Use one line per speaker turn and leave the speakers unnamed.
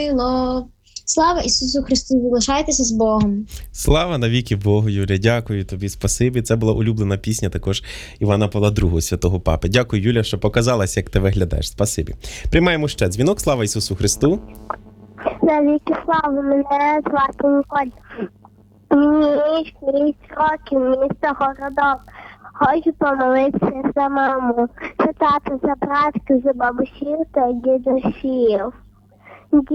Слава Ісусу Христу, залишайтеся з Богом.
Слава навіки Богу, Юля. Дякую тобі, спасибі. Це була улюблена пісня також Івана Павла II, святого папи. Дякую, Юля, що показалася, як ти виглядаєш. Спасибі. Приймаємо ще дзвінок. Слава Ісусу Христу.
Навіки слава, мене звати Ніколь. Мені 6 років, місто Городок. Хочу помолитися за маму, за тату, за братку, за бабусів та дідусів.